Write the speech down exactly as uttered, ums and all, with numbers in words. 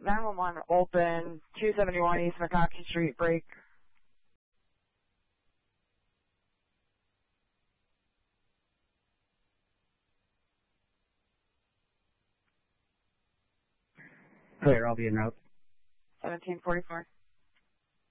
nine one one, open, two seventy-one East McCoskey Street, break. Clear, I'll be en route. seventeen forty-four.